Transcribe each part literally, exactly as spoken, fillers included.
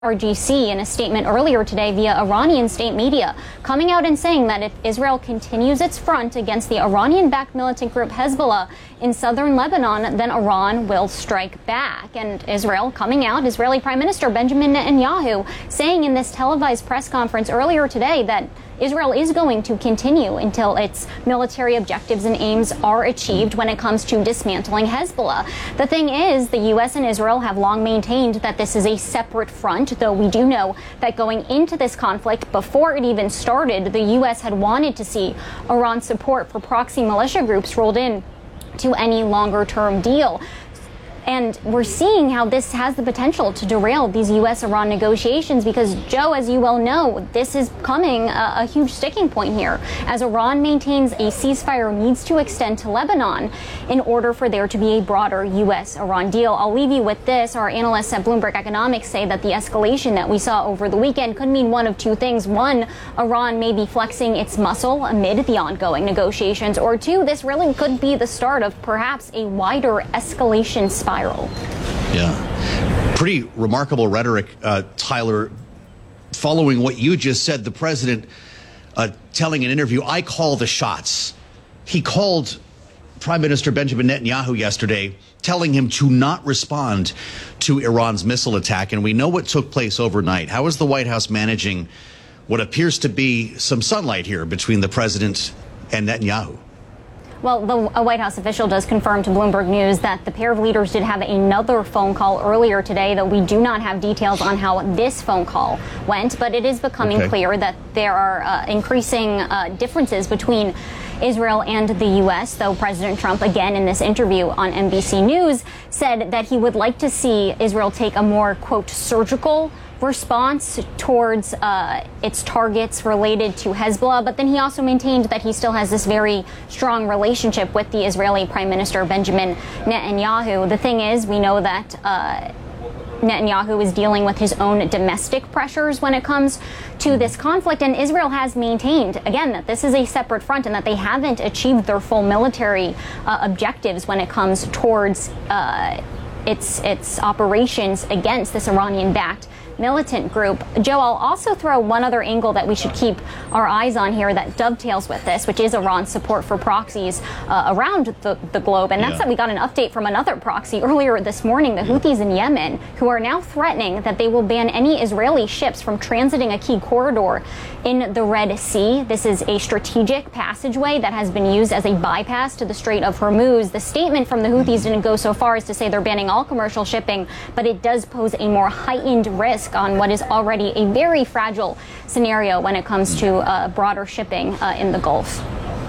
R G C in a statement earlier today via Iranian state media, coming out and saying that if Israel continues its front against the Iranian-backed militant group Hezbollah in southern Lebanon, then Iran will strike back. And Israel coming out, Israeli Prime Minister Benjamin Netanyahu saying in this televised press conference earlier today that Israel is going to continue until its military objectives and aims are achieved when it comes to dismantling Hezbollah. The thing is, the U S and Israel have long maintained that this is a separate front, though we do know that going into this conflict, before it even started, the U S had wanted to see Iran's support for proxy militia groups rolled in to any longer-term deal. And we're seeing how this has the potential to derail these U S Iran negotiations because, Joe, as you well know, this is becoming a, a huge sticking point here. As Iran maintains a ceasefire needs to extend to Lebanon in order for there to be a broader U S Iran deal. I'll leave you with this. Our analysts at Bloomberg Economics say that the escalation that we saw over the weekend could mean one of two things. One, Iran may be flexing its muscle amid the ongoing negotiations. Or two, this really could be the start of perhaps a wider escalation spiral. Yeah. Pretty remarkable rhetoric, uh, Tyler. Following what you just said, the president uh, telling an interview, I call the shots. He called Prime Minister Benjamin Netanyahu yesterday, telling him to not respond to Iran's missile attack. And we know what took place overnight. How is the White House managing what appears to be some sunlight here between the president and Netanyahu? Well, the, a White House official does confirm to Bloomberg News that the pair of leaders did have another phone call earlier today, though we do not have details on how this phone call went. But it is becoming okay. clear that there are uh, increasing uh, differences between Israel and the U S, though President Trump, again in this interview on N B C News, said that he would like to see Israel take a more, quote, surgical response towards uh, its targets related to Hezbollah. But then he also maintained that he still has this very strong relationship with the Israeli Prime Minister Benjamin Netanyahu. The thing is, we know that uh, Netanyahu is dealing with his own domestic pressures when it comes to this conflict. And Israel has maintained, again, that this is a separate front and that they haven't achieved their full military uh, objectives when it comes towards uh, its, its operations against this Iranian-backed militant group. Joe, I'll also throw one other angle that we should keep our eyes on here that dovetails with this, which is Iran's support for proxies uh, around the, the globe. And that's yeah. that we got an update from another proxy earlier this morning, the Houthis in Yemen, who are now threatening that they will ban any Israeli ships from transiting a key corridor in the Red Sea. This is a strategic passageway that has been used as a bypass to the Strait of Hormuz. The statement from the Houthis didn't go so far as to say they're banning all commercial shipping, but it does pose a more heightened risk on what is already a very fragile scenario when it comes to uh, broader shipping uh, in the Gulf.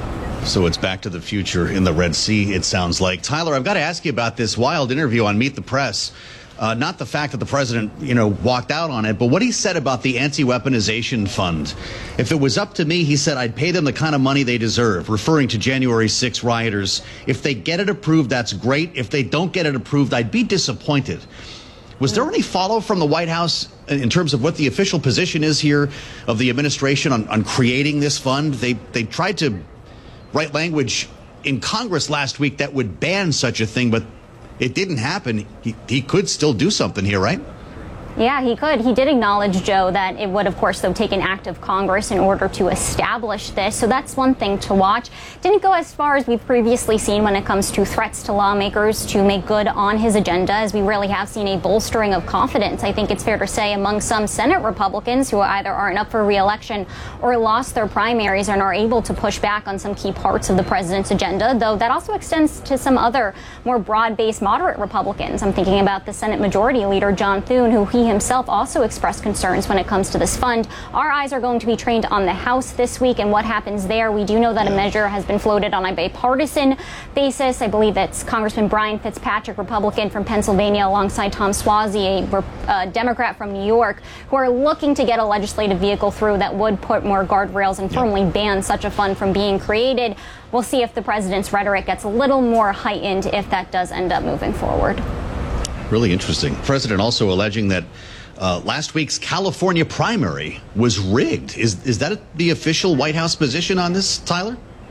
So it's back to the future in the Red Sea, it sounds like. Tyler, I've got to ask you about this wild interview on Meet the Press. Uh, not the fact that the president, you know, walked out on it, but what he said about the anti-weaponization fund. If it was up to me, he said, I'd pay them the kind of money they deserve, referring to January sixth rioters. If they get it approved, that's great. If they don't get it approved, I'd be disappointed. Was there any follow from the White House in terms of what the official position is here of the administration on, on creating this fund? They they tried to write language in Congress last week that would ban such a thing, but it didn't happen. He, he could still do something here, right? Yeah, he could. He did acknowledge, Joe, that it would, of course, though, take an act of Congress in order to establish this. So that's one thing to watch. Didn't go as far as we've previously seen when it comes to threats to lawmakers to make good on his agenda, as we really have seen a bolstering of confidence, I think it's fair to say, among some Senate Republicans who either aren't up for re-election or lost their primaries and are able to push back on some key parts of the president's agenda, though that also extends to some other more broad-based moderate Republicans. I'm thinking about the Senate Majority Leader, John Thune, who he himself also expressed concerns when it comes to this fund. Our eyes are going to be trained on the House this week and what happens there. We do know that a measure has been floated on a bipartisan basis. I believe it's Congressman Brian Fitzpatrick, Republican from Pennsylvania, alongside Tom Suozzi, a uh, Democrat from New York, who are looking to get a legislative vehicle through that would put more guardrails and firmly ban such a fund from being created. We'll see if the president's rhetoric gets a little more heightened if that does end up moving forward. Really interesting. The president also alleging that uh, last week's California primary was rigged. Is is that the official White House position on this, Tyler?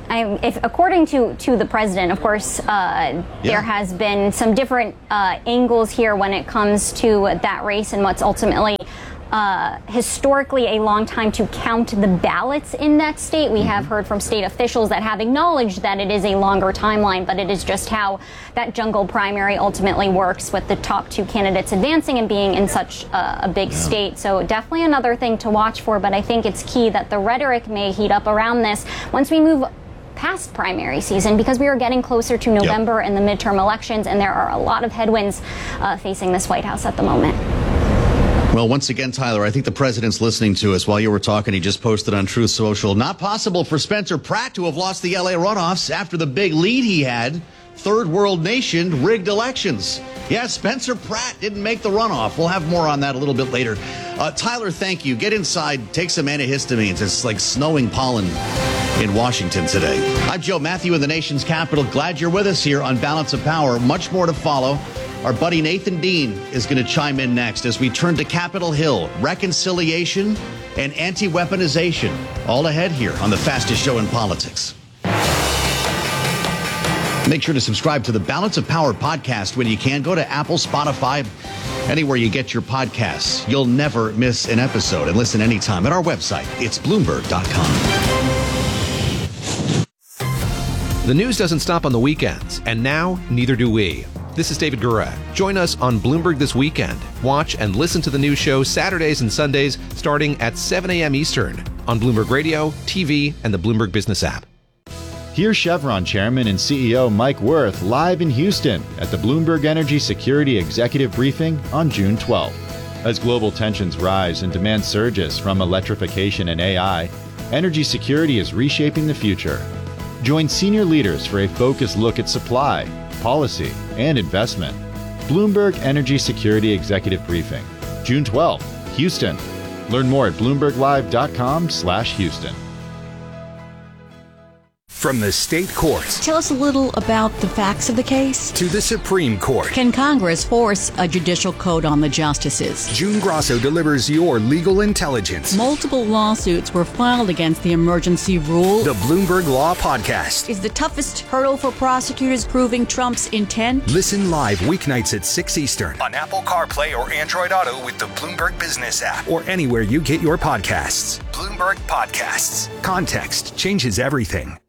I, if, according to, to the president, of course, uh, yeah. there has been some different uh, angles here when it comes to that race and what's ultimately Uh, historically a long time to count the ballots in that state. We have heard from state officials that have acknowledged that it is a longer timeline, but it is just how that jungle primary ultimately works with the top two candidates advancing and being in such a, a big yeah. state. So definitely another thing to watch for, but I think it's key that the rhetoric may heat up around this once we move past primary season, because we are getting closer to November yep. and the midterm elections, and there are a lot of headwinds uh, facing this White House at the moment. Well, once again, Tyler, I think the president's listening to us. While you were talking, he just posted on Truth Social, not possible for Spencer Pratt to have lost the L A runoffs after the big lead he had. Third world nation rigged elections. Yeah, Spencer Pratt didn't make the runoff. We'll have more on that a little bit later. Uh, Tyler, thank you. Get inside. Take some antihistamines. It's like snowing pollen in Washington today. I'm Joe Matthew in the nation's capital. Glad you're with us here on Balance of Power. Much more to follow. Our buddy Nathan Dean is going to chime in next as we turn to Capitol Hill, reconciliation and anti-weaponization. All ahead here on the fastest show in politics. Make sure to subscribe to the Balance of Power podcast when you can. Go to Apple, Spotify, anywhere you get your podcasts. You'll never miss an episode, and listen anytime at our website. It's Bloomberg dot com. The news doesn't stop on the weekends, and now neither do we. This is David Gura. Join us on Bloomberg This Weekend. Watch and listen to the news show Saturdays and Sundays starting at seven a.m. Eastern on Bloomberg Radio, T V, and the Bloomberg Business app. Here's Chevron Chairman and C E O Mike Wirth live in Houston at the Bloomberg Energy Security Executive Briefing on June twelfth. As global tensions rise and demand surges from electrification and A I, energy security is reshaping the future. Join senior leaders for a focused look at supply, policy, and investment. Bloomberg Energy Security Executive Briefing, June twelfth, Houston. Learn more at bloomberg live dot com slash Houston. From the state courts. Tell us a little about the facts of the case. To the Supreme Court. Can Congress force a judicial code on the justices? June Grosso delivers your legal intelligence. Multiple lawsuits were filed against the emergency rule. The Bloomberg Law Podcast. Is the toughest hurdle for prosecutors proving Trump's intent? Listen live weeknights at six Eastern on Apple CarPlay or Android Auto with the Bloomberg Business app or anywhere you get your podcasts. Bloomberg Podcasts. Context changes everything.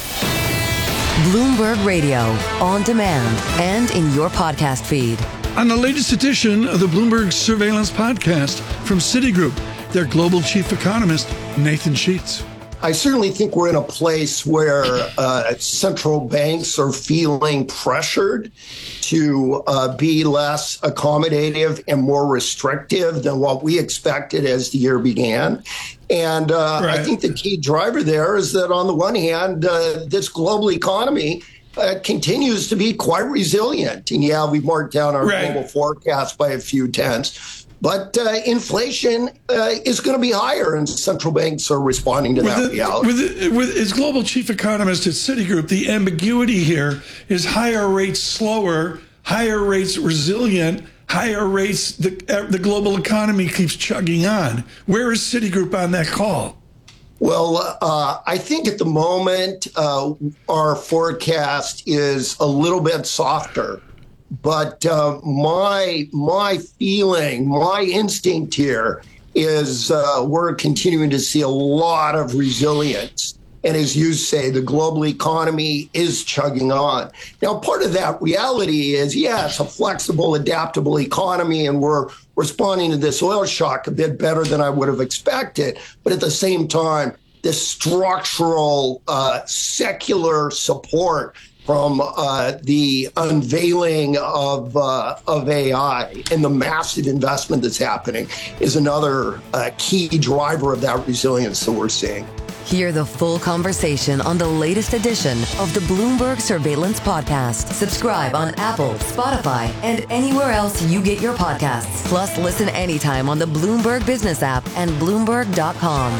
Bloomberg Radio, on demand and in your podcast feed. On the latest edition of the Bloomberg Surveillance Podcast from Citigroup, their global chief economist, Nathan Sheets. I certainly think we're in a place where uh, central banks are feeling pressured to uh, be less accommodative and more restrictive than what we expected as the year began. And uh, right. I think the key driver there is that on the one hand, uh, this global economy uh, continues to be quite resilient. And yeah, we've marked down our right. global forecast by a few tenths. But uh, inflation uh, is going to be higher, and central banks are responding to with that the, reality. With, with its global chief economist at Citigroup, the ambiguity here is higher rates slower, higher rates resilient, higher rates the, uh, the global economy keeps chugging on. Where is Citigroup on that call? Well, uh, I think at the moment uh, our forecast is a little bit softer. But uh, my my feeling, my instinct here is uh, we're continuing to see a lot of resilience. And as you say, the global economy is chugging on. Now, part of that reality is, yeah, it's a flexible, adaptable economy, and we're responding to this oil shock a bit better than I would have expected. But at the same time, this structural uh, secular support from uh, the unveiling of uh, of A I and the massive investment that's happening is another uh, key driver of that resilience that we're seeing. Hear the full conversation on the latest edition of the Bloomberg Surveillance Podcast. Subscribe on Apple, Spotify, and anywhere else you get your podcasts. Plus, listen anytime on the Bloomberg Business app and Bloomberg dot com.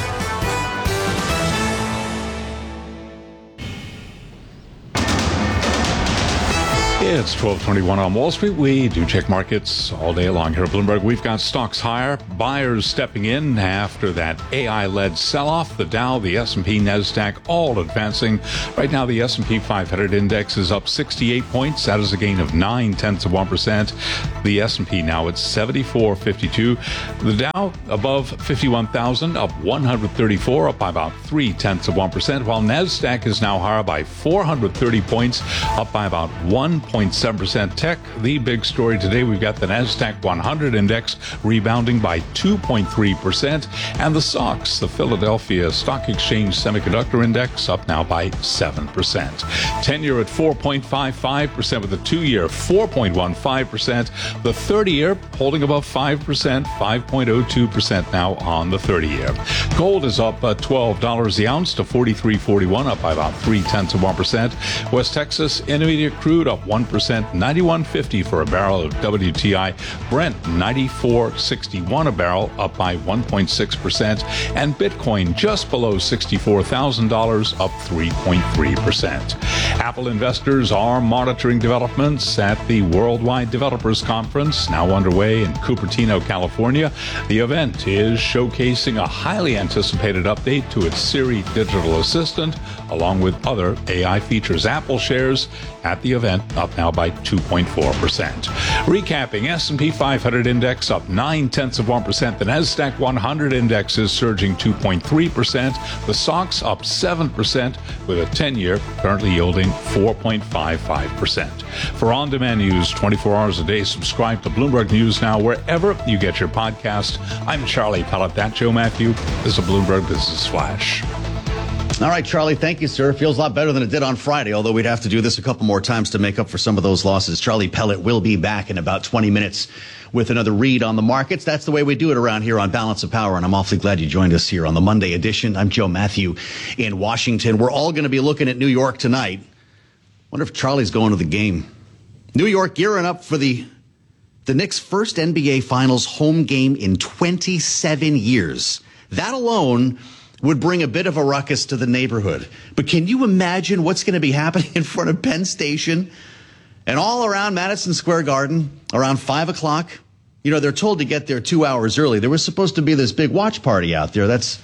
It's twelve twenty-one on Wall Street. We do check markets all day long here at Bloomberg. We've got stocks higher, buyers stepping in after that A I-led sell-off. The Dow, the S and P, NASDAQ, all advancing. Right now, the S and P five hundred index is up sixty-eight points. That is a gain of nine tenths of one percent. The S and P now at seventy-four fifty-two. The Dow above fifty-one thousand, up one hundred thirty-four, up by about three tenths of one percent, while NASDAQ is now higher by four hundred thirty points, up by about one point seven percent. Tech, the big story today, we've got the NASDAQ one hundred index rebounding by two point three percent, and the S O X, the Philadelphia Stock Exchange Semiconductor Index, up now by seven percent. ten-year at four point five five percent, with the two-year four point one five percent. The thirty-year holding above five percent, five point oh two percent now on the thirty-year. Gold is up uh, twelve dollars the ounce to forty-three forty-one, up by about three tenths of one percent. West Texas Intermediate crude up one percent, ninety-one fifty for a barrel of W T I. Brent ninety-four sixty-one a barrel, up by one point six percent. And Bitcoin just below sixty-four thousand dollars, up three point three percent. Apple investors are monitoring developments at the Worldwide Developers Conference, now underway in Cupertino, California. The event is showcasing a highly anticipated update to its Siri digital assistant, along with other A I features. Apple shares at the event up now by two point four percent. Recapping, S and P five hundred index up nine tenths of one percent. The NASDAQ one hundred index is surging two point three percent. The S O X up seven percent, with a ten-year currently yielding four point five five percent. For on-demand news twenty-four hours a day, subscribe to Bloomberg News Now wherever you get your podcast. I'm Charlie Pellet. That's Joe Matthew. This is a Bloomberg Business Flash. All right, Charlie, thank you, sir. Feels a lot better than it did on Friday, although we'd have to do this a couple more times to make up for some of those losses. Charlie Pellet will be back in about twenty minutes with another read on the markets. That's the way we do it around here on Balance of Power, and I'm awfully glad you joined us here on the Monday edition. I'm Joe Matthew in Washington. We're all going to be looking at New York tonight. Wonder if Charlie's going to the game. New York gearing up for the the Knicks' first N B A Finals home game in twenty-seven years. That alone would bring a bit of a ruckus to the neighborhood. But can you imagine what's going to be happening in front of Penn Station and all around Madison Square Garden around five o'clock? You know, they're told to get there two hours early. There was supposed to be this big watch party out there. That's,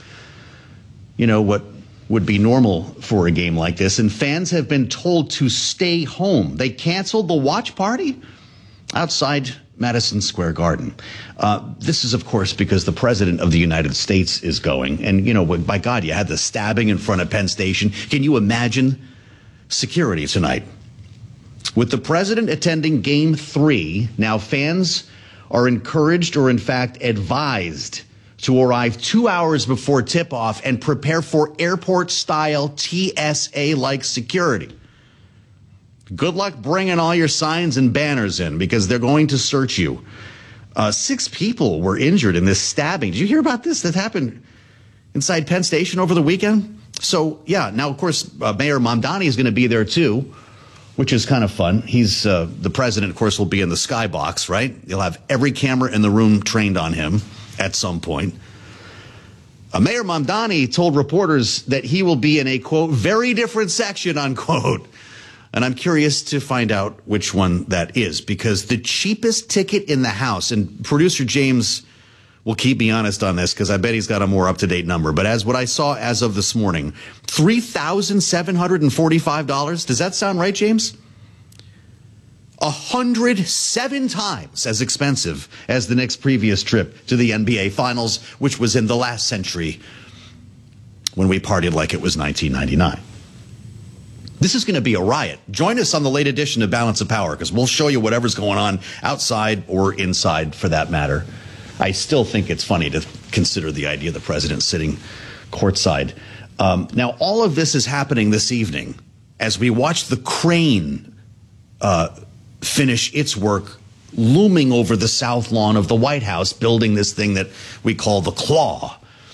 you know, what would be normal for a game like this. And fans have been told to stay home. They canceled the watch party outside Madison Square Garden. Uh, this is, of course, because the president of the United States is going. And, you know, by God, you had the stabbing in front of Penn Station. Can you imagine security tonight? With the president attending game three, now fans are encouraged, or in fact advised, to arrive two hours before tip-off and prepare for airport-style T S A-like security. Good luck bringing all your signs and banners in, because they're going to search you. Uh, six people were injured in this stabbing. Did you hear about this that happened inside Penn Station over the weekend? So, yeah, now, of course, uh, Mayor Mamdani is going to be there, too, which is kind of fun. He's uh, the president, of course, will be in the skybox, right? You'll have every camera in the room trained on him at some point. Uh, Mayor Mamdani told reporters that he will be in a, quote, very different section, unquote. And I'm curious to find out which one that is, because the cheapest ticket in the house, and producer James will keep me honest on this because I bet he's got a more up-to-date number, but as what I saw as of this morning, three thousand seven hundred forty-five dollars. Does that sound right, James? one hundred seven times as expensive as the Knicks' previous trip to the N B A Finals, which was in the last century when we partied like it was nineteen ninety-nine. This is going to be a riot. Join us on the late edition of Balance of Power, because we'll show you whatever's going on outside or inside, for that matter. I still think it's funny to consider the idea of the president sitting courtside. Um, now, all of this is happening this evening as we watch the crane uh, finish its work, looming over the south lawn of the White House, building this thing that we call the Claw.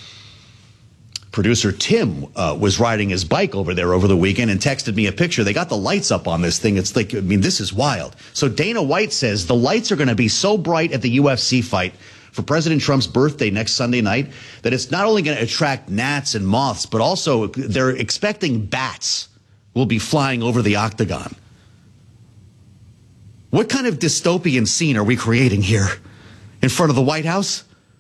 Producer Tim uh, was riding his bike over there over the weekend and texted me a picture. They got the lights up on this thing. It's like, I mean, this is wild. So Dana White says the lights are going to be so bright at the U F C fight for President Trump's birthday next Sunday night that it's not only going to attract gnats and moths, but also they're expecting bats will be flying over the octagon. What kind of dystopian scene are we creating here in front of the White House?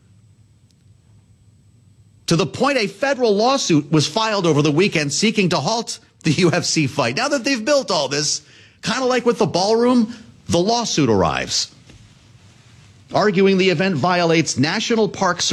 To the point a federal lawsuit was filed over the weekend seeking to halt the U F C fight. Now that they've built all this, kind of like with the ballroom, the lawsuit arrives, arguing the event violates national park